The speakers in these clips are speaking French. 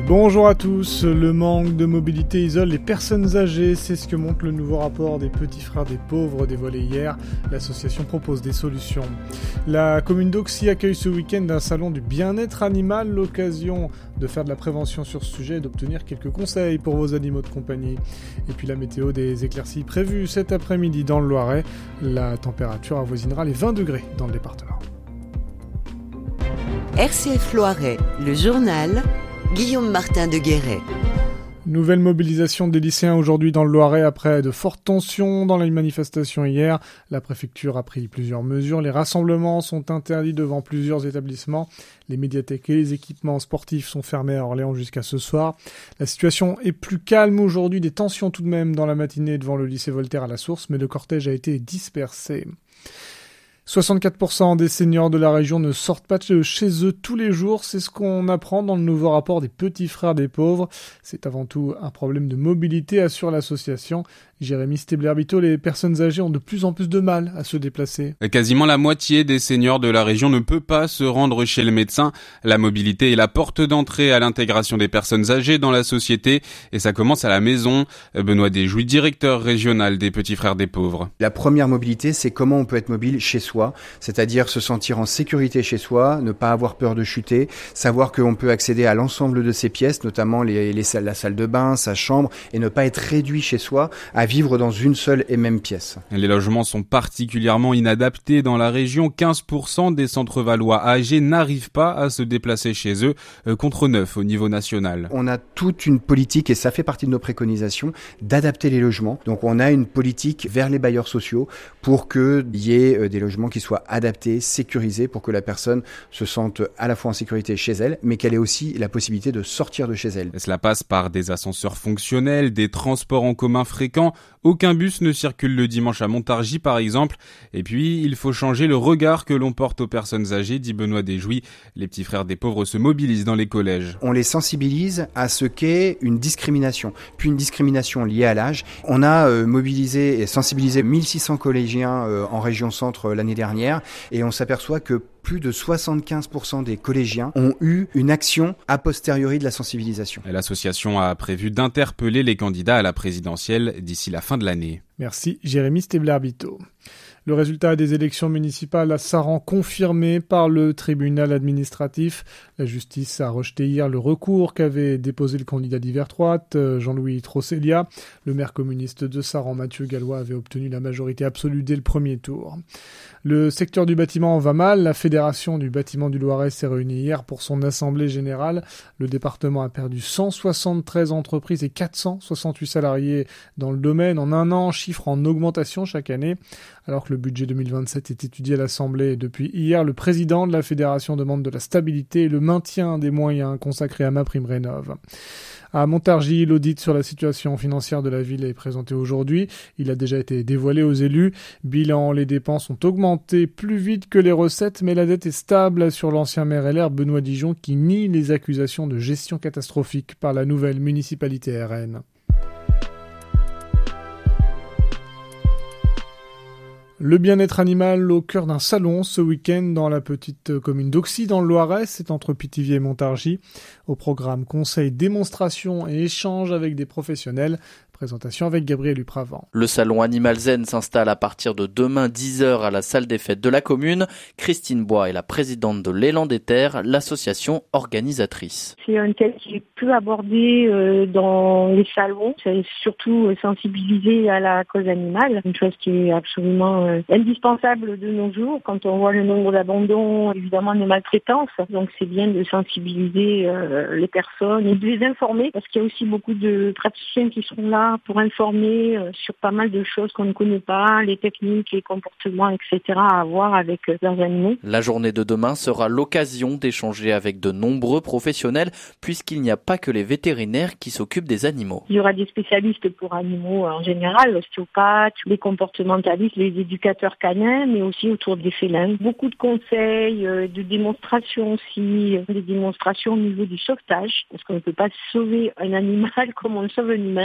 Bonjour à tous, le manque de mobilité isole les personnes âgées, c'est ce que montre le nouveau rapport des Petits Frères des Pauvres dévoilé hier. L'association propose des solutions. La commune d'Auxy accueille ce week-end un salon du bien-être animal, l'occasion de faire de la prévention sur ce sujet et d'obtenir quelques conseils pour vos animaux de compagnie. Et puis la météo, des éclaircies prévues cet après-midi dans le Loiret. La température avoisinera les 20 degrés dans le département. RCF Loiret, le journal, Guillaume Martin de Guéret. Nouvelle mobilisation des lycéens aujourd'hui dans le Loiret après de fortes tensions dans les manifestations hier. La préfecture a pris plusieurs mesures. Les rassemblements sont interdits devant plusieurs établissements. Les médiathèques et les équipements sportifs sont fermés à Orléans jusqu'à ce soir. La situation est plus calme aujourd'hui. Des tensions tout de même dans la matinée devant le lycée Voltaire à la Source, mais le cortège a été dispersé. 64% des seniors de la région ne sortent pas de chez eux tous les jours, c'est ce qu'on apprend dans le nouveau rapport des Petits Frères des Pauvres. C'est avant tout un problème de mobilité, assure l'association. Jérémy Stebler-Bito, les personnes âgées ont de plus en plus de mal à se déplacer. Quasiment la moitié des seniors de la région ne peut pas se rendre chez le médecin. La mobilité est la porte d'entrée à l'intégration des personnes âgées dans la société et ça commence à la maison. Benoît Desjouy, directeur régional des Petits Frères des Pauvres. La première mobilité, c'est comment on peut être mobile chez soi, c'est-à-dire se sentir en sécurité chez soi, ne pas avoir peur de chuter, savoir qu'on peut accéder à l'ensemble de ses pièces, notamment la salle de bain, sa chambre, et ne pas être réduit chez soi à vivre dans une seule et même pièce. Les logements sont particulièrement inadaptés dans la région. 15% des centres valois âgés n'arrivent pas à se déplacer chez eux, contre 9 au niveau national. On a toute une politique, et ça fait partie de nos préconisations, d'adapter les logements. Donc on a une politique vers les bailleurs sociaux pour qu'il y ait des logements qui soient adaptés, sécurisés, pour que la personne se sente à la fois en sécurité chez elle, mais qu'elle ait aussi la possibilité de sortir de chez elle. Cela passe par des ascenseurs fonctionnels, des transports en commun fréquents. Aucun bus ne circule le dimanche à Montargis par exemple. Et puis, il faut changer le regard que l'on porte aux personnes âgées, dit Benoît Desjouy. Les Petits Frères des Pauvres se mobilisent dans les collèges. On les sensibilise à ce qu'est une discrimination, puis une discrimination liée à l'âge. On a mobilisé et sensibilisé 1600 collégiens en région centre l'année dernière et on s'aperçoit que plus de 75% des collégiens ont eu une action a posteriori de la sensibilisation. L'association a prévu d'interpeller les candidats à la présidentielle d'ici la fin de l'année. Merci Jérémy Stebler-Bito. Le résultat des élections municipales à Saran confirmé par le tribunal administratif. La justice a rejeté hier le recours qu'avait déposé le candidat d'hiver droite, Jean-Louis Trossellia. Le maire communiste de Saran, Mathieu Gallois, avait obtenu la majorité absolue dès le premier tour. Le secteur du bâtiment va mal. La Fédération du bâtiment du Loiret s'est réunie hier pour son assemblée générale. Le département a perdu 173 entreprises et 468 salariés dans le domaine en un an, chiffre en augmentation chaque année. Alors que le budget 2027 est étudié à l'Assemblée depuis hier, le président de la Fédération demande de la stabilité et le maintien des moyens consacrés à MaPrimeRénov'. À Montargis, l'audit sur la situation financière de la ville est présenté aujourd'hui. Il a déjà été dévoilé aux élus. Bilan, les dépenses ont augmenté plus vite que les recettes, mais la dette est stable sur l'ancien maire LR Benoît Dijon qui nie les accusations de gestion catastrophique par la nouvelle municipalité RN. Le bien-être animal au cœur d'un salon ce week-end dans la petite commune d'Auxy dans le Loiret, c'est entre Pithiviers et Montargis. Au programme conseil, démonstration et échange avec des professionnels. Présentation avec Gabriel Upravant. Le salon Animal Zen s'installe à partir de demain 10h à la salle des fêtes de la commune. Christine Bois est la présidente de l'Élan des Terres, l'association organisatrice. C'est un thème qui est peu abordé dans les salons. C'est surtout sensibiliser à la cause animale, une chose qui est absolument indispensable de nos jours quand on voit le nombre d'abandons, évidemment des maltraitances. Donc c'est bien de sensibiliser les personnes et de les informer parce qu'il y a aussi beaucoup de praticiens qui seront là pour informer sur pas mal de choses qu'on ne connaît pas, les techniques, les comportements, etc. à avoir avec leurs animaux. La journée de demain sera l'occasion d'échanger avec de nombreux professionnels puisqu'il n'y a pas que les vétérinaires qui s'occupent des animaux. Il y aura des spécialistes pour animaux en général, l'ostéopathe, les comportementalistes, les éducateurs canins, mais aussi autour des félins. Beaucoup de conseils, de démonstrations aussi, des démonstrations au niveau du sauvetage, parce qu'on ne peut pas sauver un animal comme on sauve un humain. Donc il y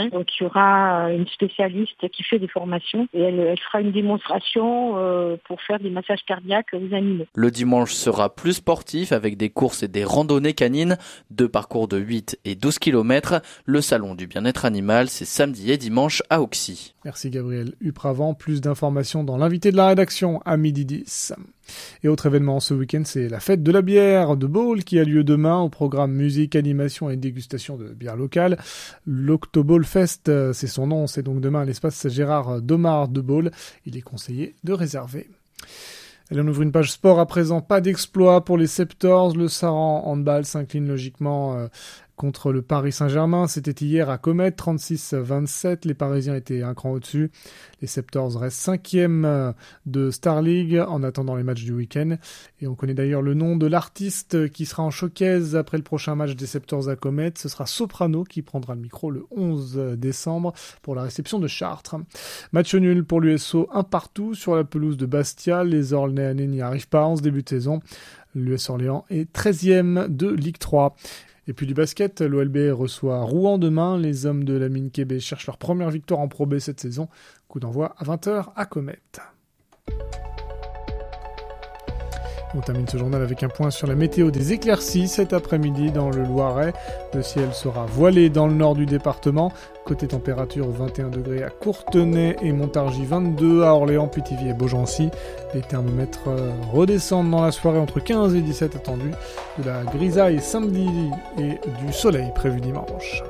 aura une spécialiste qui fait des formations et elle fera une démonstration pour faire des massages cardiaques aux animaux. Le dimanche sera plus sportif avec des courses et des randonnées canines, 2 parcours de 8 et 12 km. Le salon du bien-être animal, c'est samedi et dimanche à Auxy. Merci Gabriel Upravant. Plus d'informations dans l'invité de la rédaction à 12h10. Et autre événement ce week-end, c'est la fête de la bière de Baule qui a lieu demain au programme musique, animation et dégustation de bière locale. L'Octoball Fest, c'est son nom, c'est donc demain à l'espace Gérard Domard de Baule. Il est conseillé de réserver. Allez, on ouvre une page sport à présent. Pas d'exploit pour les Septors. Le Saran Handball s'incline logiquement contre le Paris Saint-Germain. C'était hier à Comet, 36-27. Les Parisiens étaient un cran au-dessus. Les Septors restent 5e de Star League en attendant les matchs du week-end. Et on connaît d'ailleurs le nom de l'artiste qui sera en showcase après le prochain match des Septors à Comet. Ce sera Soprano qui prendra le micro le 11 décembre pour la réception de Chartres. Match nul pour l'USO, 1-1 sur la pelouse de Bastia. Les Orléanais n'y arrivent pas en ce début de saison. L'US Orléans est 13e de Ligue 3. Et puis du basket, l'OLB reçoit Rouen demain. Les hommes de la mine Québec cherchent leur première victoire en Pro B cette saison. Coup d'envoi à 20h à Comet. On termine ce journal avec un point sur la météo des éclaircies cet après-midi dans le Loiret. Le ciel sera voilé dans le nord du département. Côté température, 21 degrés à Courtenay et Montargis, 22 à Orléans, Pithiviers et Beaugency. Les thermomètres redescendent dans la soirée entre 15 et 17 attendus. De la grisaille samedi et du soleil prévu dimanche.